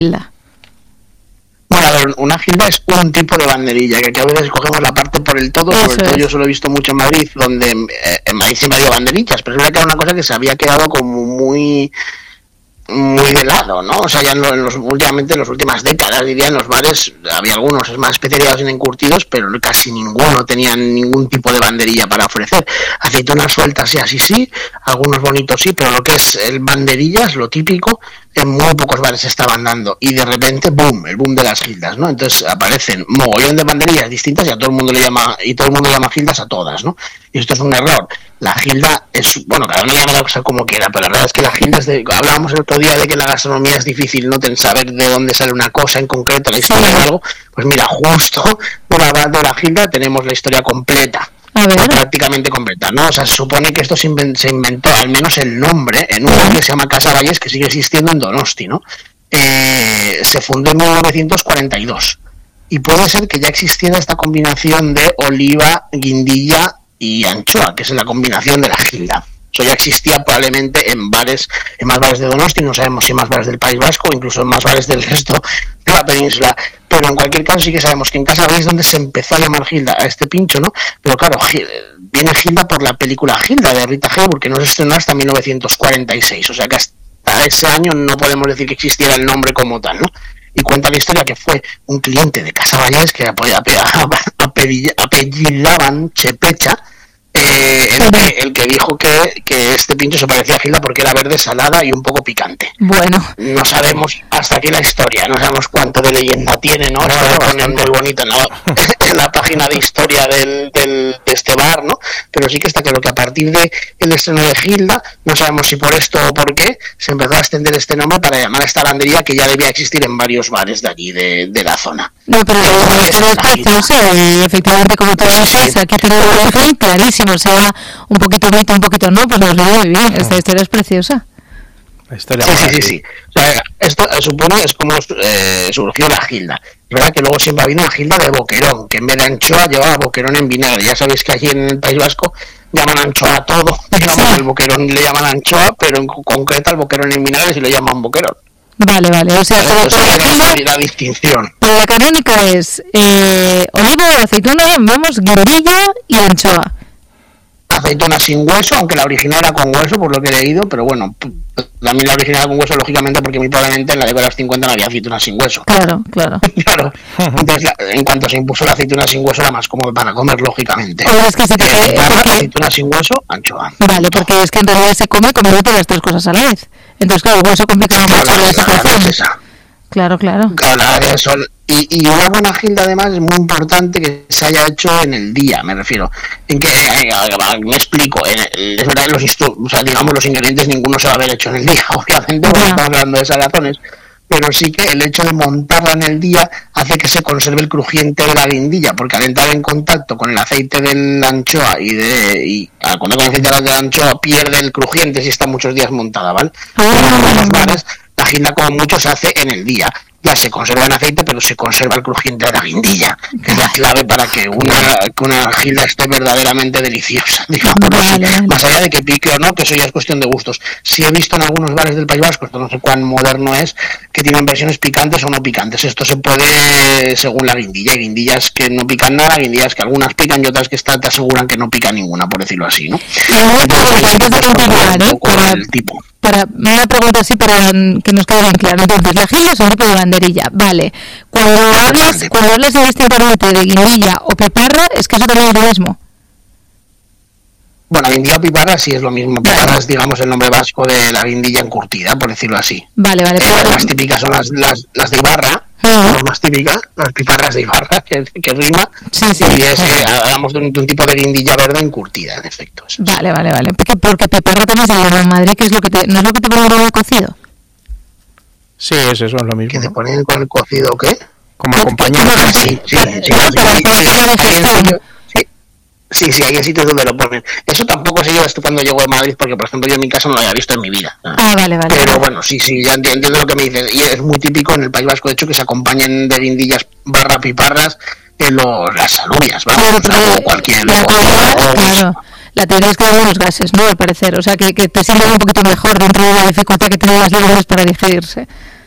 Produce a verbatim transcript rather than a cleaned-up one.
gilda? Bueno, a ver, una gilda es un tipo de banderilla, que aquí a veces cogemos la parte por el todo, sobre Eso todo es. yo solo he visto mucho en Madrid, donde eh, en Madrid siempre había banderillas, pero es verdad que era una cosa que se había quedado como muy muy de lado, ¿no? O sea, ya en los, últimamente en las últimas décadas, diría, en los bares había algunos más especializados en encurtidos, pero casi ninguno tenía ningún tipo de banderilla para ofrecer. Aceitunas sueltas y así sí, algunos bonitos sí, pero lo que es el banderillas, lo típico, en muy pocos bares se estaban dando. Y de repente, boom, el boom de las gildas, ¿no? Entonces aparecen mogollón de banderillas distintas y a todo el mundo le llama, y todo el mundo llama gildas a todas, ¿no? Y esto es un error. La gilda es, bueno, cada uno llama la cosa como quiera, pero la verdad es que la gilda es de, hablábamos el otro día de que la gastronomía es difícil, no ten saber de dónde sale una cosa en concreto, la historia de algo, pues mira, justo de la, de la gilda tenemos la historia completa, A ver. prácticamente completa, ¿no? O sea, se supone que esto se, inven, se inventó, al menos el nombre, en un lugar que se llama Casa Valles, que sigue existiendo en Donosti, ¿no? Eh, se fundó en mil novecientos cuarenta y dos, y puede ser que ya existiera esta combinación de oliva, guindilla y anchoa, que es la combinación de la gilda. Eso ya existía probablemente en bares, en más bares de Donosti, no sabemos si en más bares del País Vasco o incluso en más bares del resto de la península, pero en cualquier caso sí que sabemos que en Casa Valles es donde se empezó a llamar gilda a este pincho, ¿no? Pero claro, viene gilda por la película Gilda de Rita Hayworth, que no se estrenó hasta mil novecientos cuarenta y seis, o sea que hasta ese año no podemos decir que existiera el nombre como tal, ¿no? Y cuenta la historia que fue un cliente de Casa Valles que apellidaban Chepecha, eh, el, que, el que dijo que, que este pincho se parecía a gilda porque era verde, salada y un poco picante. Bueno. No sabemos hasta aquí la historia, no sabemos cuánto de leyenda tiene, ¿no? No, Esto no, lo ponen muy bonito en la, en la página de historia del, del, de este bar, ¿no? Pero sí que está claro que a partir de el estreno de Gilda, no sabemos si por esto o por qué, se empezó a extender este nombre para llamar a esta banderilla que ya debía existir en varios bares de allí, de, de la zona. No, pero, pero es precioso y efectivamente, como tú dices, aquí tenemos un origen clarísimo, sea un poquito mito, un poquito no, pues nos lo digo bien, esta historia es preciosa. La historia sí, sí, sí, sí. O sea, esto eh, supone es como eh, surgió la gilda. Es verdad que luego siempre ha habido una gilda de boquerón, que en vez de anchoa llevaba boquerón en vinagre. Ya sabéis que allí en el País Vasco llaman anchoa a todo, digamos, sí. El boquerón le llaman anchoa, pero en concreto al boquerón en vinagre sí lo llaman boquerón. Vale, vale, o sea, pero, pero la, gilda, la distinción. Pero la canónica es eh, olivo, aceituna, vamos, guindilla y anchoa. Aceituna sin hueso, aunque la original era con hueso, por lo que he leído, pero bueno, también la original con hueso, lógicamente, porque muy probablemente en la década de los cincuenta no había aceituna sin hueso. Claro, claro. Claro. Entonces, la, en cuanto se impuso la aceituna sin hueso, era más cómodo para comer, lógicamente. Pero es que se te eh, porque... aceituna sin hueso, anchoa. Vale, porque es que en realidad se come comiendo las tres cosas a la vez. Entonces, claro, el hueso complica mucho la, la situación. Claro, claro. Claro, eso. Y, y una buena gilda, además, es muy importante que se haya hecho en el día, me refiero. En que, eh, me explico, en el, es verdad que los, o sea, digamos, los ingredientes ninguno se va a haber hecho en el día, obviamente, porque estamos hablando de esas razones, pero sí que el hecho de montarla en el día hace que se conserve el crujiente de la guindilla, porque al entrar en contacto con el aceite de la anchoa y de y al con el aceite de la anchoa pierde el crujiente si está muchos días montada, ¿vale? Ah. En los bares, la gilda como mucho se hace en el día. Ya se conserva en aceite, pero se conserva el crujiente de la guindilla, que es la clave para que una, que una gilda esté verdaderamente deliciosa, digamos vale, así. vale. Más allá de que pique o no, que eso ya es cuestión de gustos. Sí he visto en algunos bares del País Vasco, esto no sé cuán moderno es, que tienen versiones picantes o no picantes. Esto se puede según la guindilla. Hay guindillas que no pican nada, guindillas que algunas pican y otras que te aseguran que no pica ninguna, por decirlo así, ¿no? El tipo. Para una pregunta así para que nos quede bien claro. Entonces, la gilda es un tipo de banderilla, vale. Cuando hablas, cuando hablas de distintamente de guindilla o piparra, es que eso también es lo mismo. Bueno, guindilla o piparra sí es lo mismo. Piparra es, digamos, el nombre vasco de la guindilla encurtida, por decirlo así. Vale, vale. Eh, Pero... Las más típicas son las, las, las de Ibarra. Uh-huh. Las más típicas, las piparras de Ibarra, que, que rima. Sí, sí. Y es, eh, hablamos de un, de un tipo de guindilla verde encurtida, en efecto. Eso. Vale, vale, vale. Porque, porque piparra también se llama en Madrid, que es lo que te, ¿no es lo que te ponen con el cocido? Sí, es eso, es lo mismo. ¿Que te ponen con el cocido o qué? Como acompañante. Ah, sí, sí, sí. Sí, sí, hay en sitios donde lo ponen. Eso tampoco se lleva esto cuando llego de Madrid, porque, por ejemplo, yo en mi casa no lo había visto en mi vida. Ah, vale, vale. Pero bueno, sí, sí, ya entiendo lo que me dices. Y es muy típico en el País Vasco, de hecho, que se acompañen de guindillas barra piparras en los, las alubias, ¿vale? Claro, o sea, o cualquier... La teoría, claro, la teoría es que hay unos gases, ¿no? Al parecer. O sea, que, que te sientan un poquito mejor dentro de la dificultad que tienen las legumbres para digerirse.